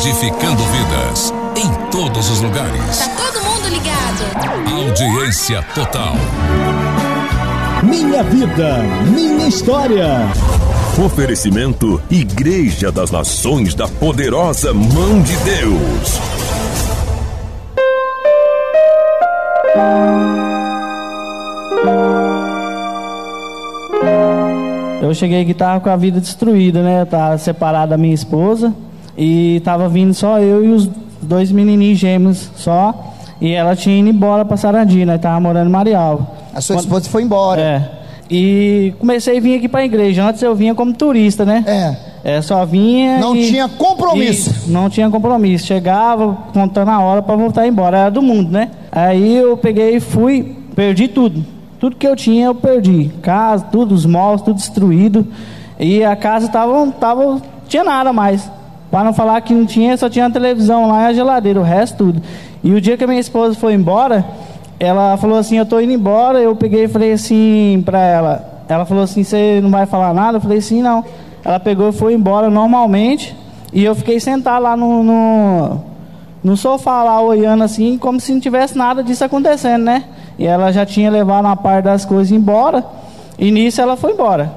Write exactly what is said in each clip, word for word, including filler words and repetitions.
edificando vidas em todos os lugares. Tá todo mundo ligado. Audiência total. Minha vida, minha história. Oferecimento Igreja das Nações da Poderosa Mão de Deus. Eu cheguei aqui, tava com a vida destruída, né? Eu tava separado da minha esposa e tava vindo só eu e os dois menininhos gêmeos só. E ela tinha ido embora pra Sarandi, né? Tava morando em Marialva. A sua Quando... esposa foi embora. É. E comecei a vir aqui pra igreja. Antes eu vinha como turista, né? É. É, só vinha. Não e... tinha compromisso. E não tinha compromisso. Chegava contando a hora pra voltar embora. Era do mundo, né? Aí eu peguei e fui, perdi tudo. Tudo que eu tinha eu perdi. Casa, tudo, os móveis, tudo destruído. E a casa tava, tava, tinha nada mais. Para não falar que não tinha, só tinha a televisão lá e a geladeira, o resto tudo. E o dia que a minha esposa foi embora, ela falou assim, eu tô indo embora. Eu peguei e falei assim pra ela. Ela falou assim, você não vai falar nada? Eu falei assim, não. Ela pegou e foi embora normalmente. E eu fiquei sentado lá no, no, no sofá lá, olhando assim, como se não tivesse nada disso acontecendo, né? E ela já tinha levado uma parte das coisas embora. E nisso ela foi embora.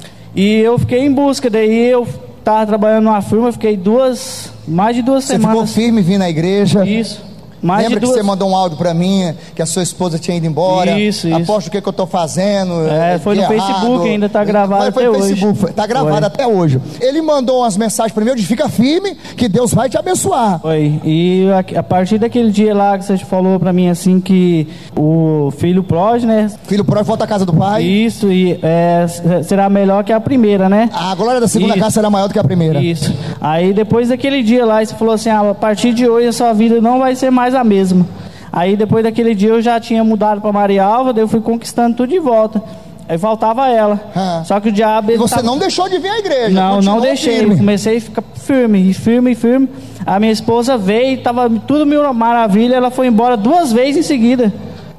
E eu fiquei em busca. Daí eu estava trabalhando numa firma. Fiquei duas, mais de duas você semanas. Você ficou firme vindo à igreja? Isso. Mais Lembra de duas... que você mandou um áudio pra mim, que a sua esposa tinha ido embora? Isso, isso. Aposto o que, que eu tô fazendo. É, foi no errado. Facebook, ainda tá gravado foi, até foi hoje. Facebook, foi, tá gravado foi. até hoje. Ele mandou umas mensagens pra mim, eu disse, fica firme, que Deus vai te abençoar. Foi, e a, a partir daquele dia lá que você falou pra mim assim, que o filho pródigo, né? Filho pródigo volta à casa do pai. Isso, e é, será melhor que a primeira, né? A glória da segunda isso. casa será maior do que a primeira. Isso. Aí depois daquele dia lá, você falou assim, ah, a partir de hoje a sua vida não vai ser mais a mesma. Aí depois daquele dia eu já tinha mudado para Marialva, daí eu fui conquistando tudo de volta. Aí faltava ela. Ah. Só que o diabo... E você tava... não deixou de vir à igreja? Não, não deixei. Firme. Comecei a ficar firme, firme, firme. A minha esposa veio, tava tudo mil maravilha, ela foi embora duas vezes em seguida.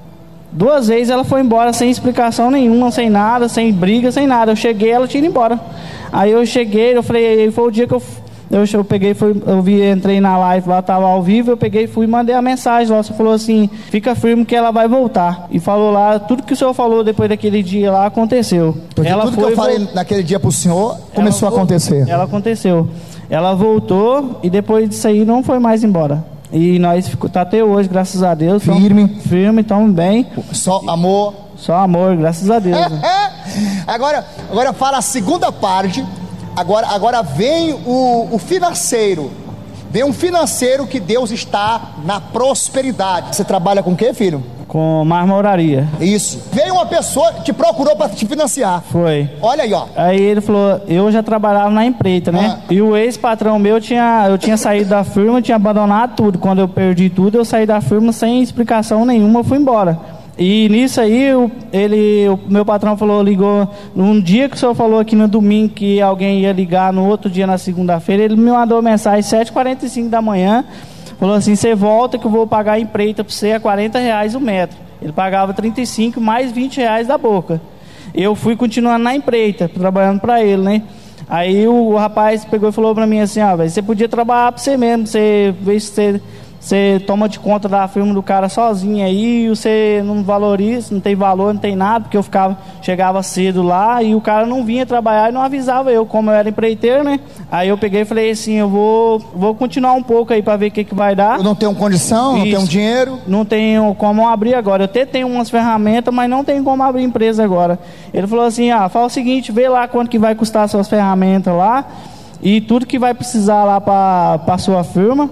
Duas vezes ela foi embora sem explicação nenhuma, sem nada, sem briga, sem nada. Eu cheguei, ela tinha ido embora. Aí eu cheguei, eu falei, foi o dia que eu... Eu, eu peguei, fui, eu vi, entrei na live lá, tava ao vivo, eu peguei, fui e mandei a mensagem lá, você falou assim, fica firme que ela vai voltar. E falou lá, tudo que o senhor falou depois daquele dia lá, aconteceu. Porque ela tudo foi, que eu falei vol... naquele dia pro senhor, começou ela a acontecer. Ela aconteceu. Ela voltou e depois disso aí não foi mais embora. E nós ficou, tá até hoje, graças a Deus. Firme. Tamo, firme, estamos bem. Só amor. Só amor, graças a Deus. Né? agora, agora fala a segunda parte. Agora, agora vem o, o financeiro. Vem um financeiro que Deus está na prosperidade. Você trabalha com o quê, filho? Com marmoraria. Isso. Veio uma pessoa que te procurou para te financiar. Foi. Olha aí, ó. Aí ele falou, eu já trabalhava na empreita, né? Ah. E o ex-patrão meu, tinha, eu tinha saído da firma, tinha abandonado tudo. Quando eu perdi tudo, eu saí da firma sem explicação nenhuma, eu fui embora. E nisso aí, ele, o meu patrão falou, ligou, num dia que o senhor falou aqui no domingo que alguém ia ligar, no outro dia, na segunda-feira, ele me mandou mensagem às sete e quarenta e cinco da manhã, falou assim, você volta que eu vou pagar a empreita para você a quarenta reais o metro. Ele pagava trinta e cinco mais vinte reais da boca. Eu fui continuando na empreita, trabalhando para ele, né? Aí o, o rapaz pegou e falou para mim assim, ah, véio, você podia trabalhar para você mesmo, você vê se você... Você toma de conta da firma do cara sozinho aí, você não valoriza, não tem valor, não tem nada, porque eu ficava, chegava cedo lá e o cara não vinha trabalhar e não avisava eu, como eu era empreiteiro, né? Aí eu peguei e falei assim, eu vou, vou continuar um pouco aí para ver o que, que vai dar. Eu não tenho condição, Isso. não tenho dinheiro? Não tenho como abrir agora, eu até tenho umas ferramentas, mas não tenho como abrir empresa agora. Ele falou assim, ah, fala o seguinte, vê lá quanto que vai custar suas ferramentas lá e tudo que vai precisar lá para a sua firma,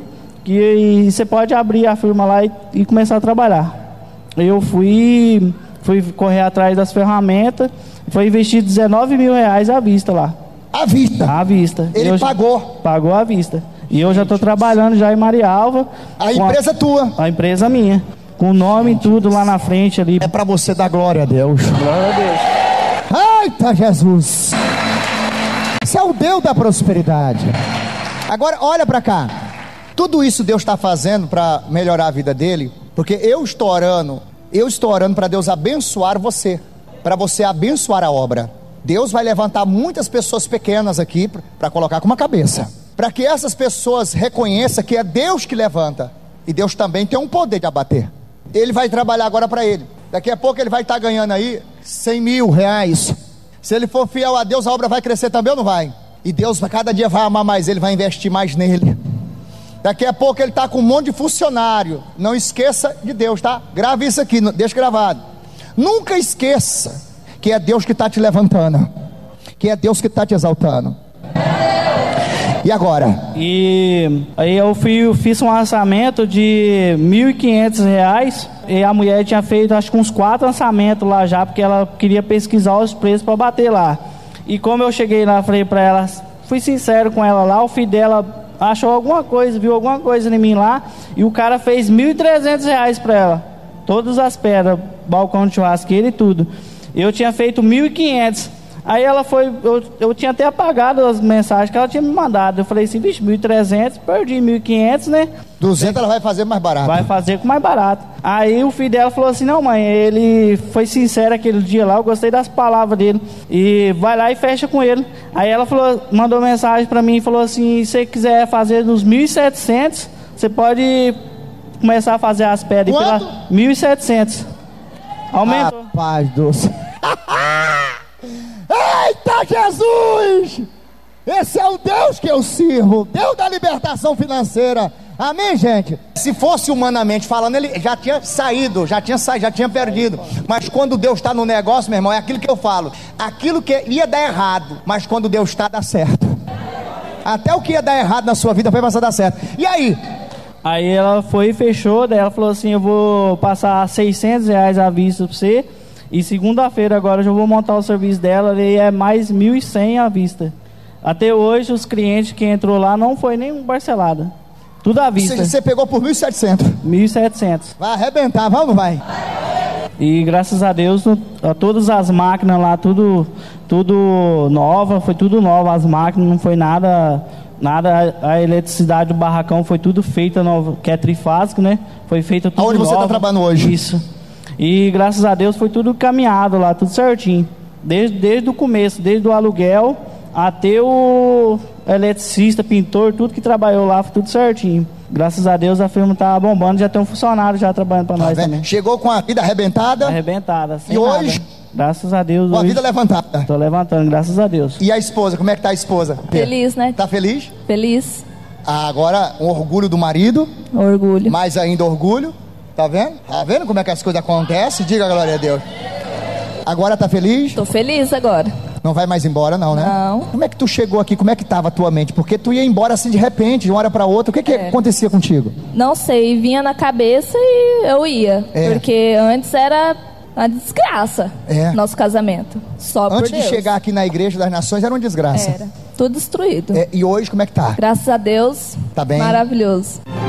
que você pode abrir a firma lá e, e começar a trabalhar. Eu fui, fui correr atrás das ferramentas, foi investir dezenove mil reais à vista lá. À vista? À vista. Ele eu pagou? Pagou à vista. E eu já estou trabalhando já em Marialva. A empresa a, tua? A empresa minha. Com o nome e tudo lá na frente ali. É para você dar glória a Deus. Glória a Deus. Eita Jesus! Você é o Deus da prosperidade. Agora olha para cá. Tudo isso Deus está fazendo para melhorar a vida dele, porque eu estou orando, eu estou orando para Deus abençoar você, para você abençoar a obra. Deus vai levantar muitas pessoas pequenas aqui para colocar com uma cabeça. para que essas pessoas reconheçam que é Deus que levanta, e Deus também tem um poder de abater. Ele vai trabalhar agora para ele. Daqui a pouco ele vai estar ganhando aí cem mil reais. Se ele for fiel a Deus, a obra vai crescer também ou não vai? E Deus cada dia vai amar mais ele, vai investir mais nele. Daqui a pouco ele está com um monte de funcionário. Não esqueça de Deus, tá? Grave isso aqui, deixa gravado. Nunca esqueça que é Deus que está te levantando, que é Deus que está te exaltando. E agora? E aí eu, fui, eu fiz um lançamento de mil e quinhentos reais. E a mulher tinha feito acho que uns quatro lançamentos lá já, porque ela queria pesquisar os preços para bater lá. E como eu cheguei lá, falei para ela, fui sincero com ela lá, o filho dela achou alguma coisa, viu alguma coisa em mim lá, e o cara fez mil e trezentos reais para ela. Todas as pedras, balcão de churrasqueira e tudo. Eu tinha feito mil e quinhentos. Aí ela foi, eu, eu tinha até apagado as mensagens que ela tinha me mandado. Eu falei assim, vixe, mil e trezentos, perdi mil e quinhentos, né? duzentos ela vai fazer mais barato. Vai fazer com mais barato. Aí o filho dela falou assim, não mãe, ele foi sincero aquele dia lá, eu gostei das palavras dele. E vai lá e fecha com ele. Aí ela falou, mandou mensagem pra mim e falou assim, se você quiser fazer nos mil e setecentos, você pode começar a fazer as pedras. Quanto? Pela mil e setecentos. Aumentou. Rapaz do céu. Eita Jesus! Esse é o Deus que eu sirvo, Deus da libertação financeira. Amém, gente? Se fosse humanamente falando, ele já tinha saído, já tinha saído, já tinha perdido. Mas quando Deus está no negócio, meu irmão, é aquilo que eu falo. Aquilo que ia dar errado, mas quando Deus está, dá certo. Até o que ia dar errado na sua vida vai passar a dar certo. E aí? Aí ela foi e fechou, daí ela falou assim, eu vou passar seiscentos reais à vista pra você. E segunda-feira agora eu já vou montar o serviço dela e é mais mil e cem à vista. Até hoje os clientes que entrou lá não foi nem parcelada. Tudo à vista. Você, você pegou por mil e setecentos. mil e setecentos. Vai arrebentar, vai ou não vai? E graças a Deus, no, a todas as máquinas lá, tudo, tudo nova, foi tudo nova. As máquinas não foi nada, nada, a eletricidade do barracão foi tudo feita nova, que é trifásico, né? Foi feita tudo Aonde você está trabalhando hoje? Isso. E graças a Deus foi tudo caminhado lá, tudo certinho. Desde, desde o começo, desde o aluguel até o eletricista, pintor, tudo que trabalhou lá, foi tudo certinho. Graças a Deus a firma tá bombando, já tem um funcionário já trabalhando para tá nós vendo? também. Chegou com a vida arrebentada. Arrebentada, sem E nada. hoje? Graças a Deus. Com a hoje, vida levantada. tô levantando, graças a Deus. E a esposa, como é que tá a esposa? Feliz, né? Tá feliz? Feliz. Ah, agora um orgulho do marido. Orgulho. Mais ainda orgulho. Tá vendo? Tá vendo como é que as coisas acontecem? Diga glória a Deus. Agora tá feliz? Tô feliz agora. Não vai mais embora não, né? Não. Como é que tu chegou aqui? Como é que tava a tua mente? Porque tu ia embora assim de repente, de uma hora pra outra. O que que É. acontecia contigo? Não sei, vinha na cabeça e eu ia. É. Porque antes era uma desgraça. É. Nosso casamento. Só por Antes de Deus. chegar aqui na Igreja das Nações era uma desgraça. Era. Tudo destruído. É, e hoje como é que tá? Graças a Deus. Tá bem? Maravilhoso.